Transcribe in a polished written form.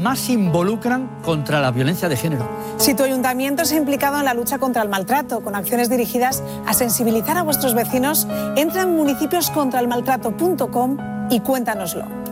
más se involucran contra la violencia de género. Si tu ayuntamiento se ha implicado en la lucha contra el maltrato, con acciones dirigidas a sensibilizar a vuestros vecinos, entra en municipioscontraelmaltrato.com y cuéntanoslo.